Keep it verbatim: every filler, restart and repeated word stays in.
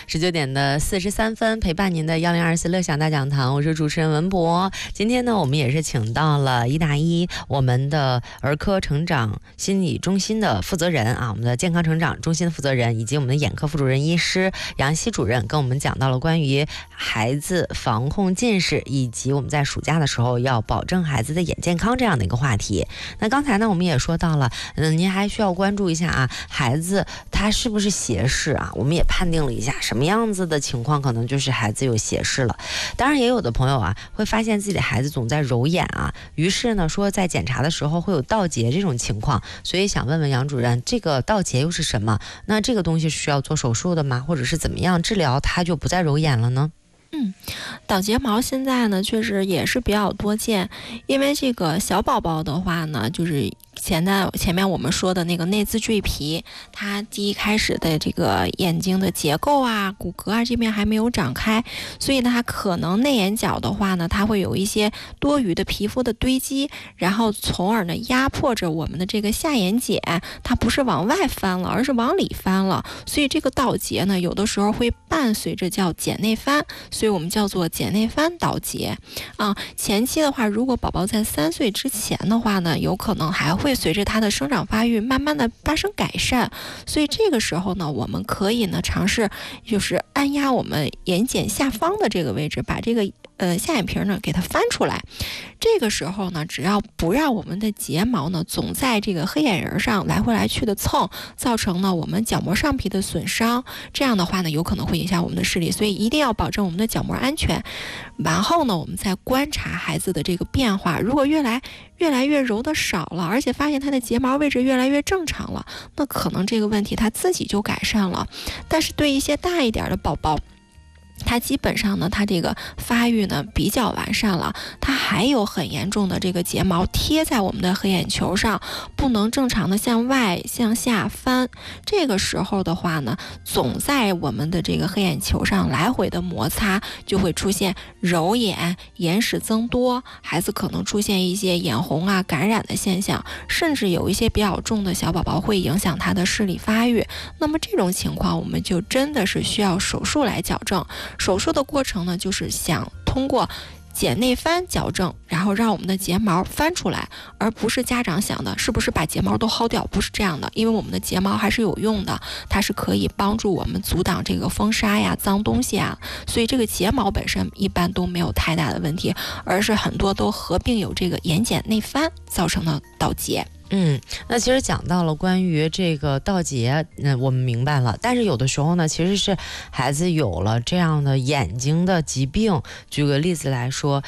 十九点的四十三分，陪伴您的幺零二四乐享大讲堂，我是主持人文博。今天呢，我们也是请到了一大一我们的儿科成长心理中心的负责人啊，我们的健康成长中心的负责人，以及我们的眼科副主任医师杨希主任，跟我们讲到了关于孩子防控近视，以及我们在暑假的时候要保证孩子的眼健康这样的一个话题。那刚才呢，我们也说到了，嗯，您还需要关注一下啊，孩子他是不是斜视啊？我们也判定了一下什么样子的情况可能就是孩子有斜视了。当然也有的朋友啊会发现自己的孩子总在揉眼啊，于是呢说在检查的时候会有倒睫这种情况，所以想问问杨主任，这个倒睫又是什么？那这个东西是需要做手术的吗？或者是怎么样治疗它就不再揉眼了呢？ 嗯，倒睫毛现在呢确实也是比较多见，因为这个小宝宝的话呢，就是前的前面我们说的那个内眦赘皮，它第一开始的这个眼睛的结构啊、骨骼啊这边还没有长开，所以呢，它可能内眼角的话呢，它会有一些多余的皮肤的堆积，然后从而呢压迫着我们的这个下眼睑，它不是往外翻了，而是往里翻了，所以这个倒睫呢，有的时候会伴随着叫睑内翻，所以我们叫做睑内翻倒睫啊。前期的话，如果宝宝在三岁之前的话呢，有可能还会会随着它的生长发育慢慢的发生改善，所以这个时候呢，我们可以呢尝试就是按压我们眼睑下方的这个位置，把这个呃下眼皮呢给它翻出来。这个时候呢，只要不让我们的睫毛呢总在这个黑眼仁上来回来去的蹭，造成呢我们角膜上皮的损伤，这样的话呢有可能会影响我们的视力，所以一定要保证我们的角膜安全。然后呢，我们再观察孩子的这个变化，如果越来越来越揉的少了，而且发现他的睫毛位置越来越正常了，那可能这个问题他自己就改善了。但是对一些大一点的宝宝，它基本上呢，它这个发育呢比较完善了，它还有很严重的这个睫毛贴在我们的黑眼球上，不能正常的向外向下翻。这个时候的话呢，总在我们的这个黑眼球上来回的摩擦，就会出现揉眼、眼屎增多，孩子可能出现一些眼红啊、感染的现象，甚至有一些比较重的小宝宝会影响他的视力发育。那么这种情况，我们就真的是需要手术来矫正。手术的过程呢，就是想通过睑内翻矫正，然后让我们的睫毛翻出来，而不是家长想的是不是把睫毛都薅掉，不是这样的，因为我们的睫毛还是有用的，它是可以帮助我们阻挡这个风沙呀、脏东西啊，所以这个睫毛本身一般都没有太大的问题，而是很多都合并有这个眼睑内翻造成的倒睫。 嗯，那其实讲到了关于这个倒睫，那、呃、我们明白了。但是有的时候呢，其实是孩子有了这样的眼睛的疾病。举个例子来说，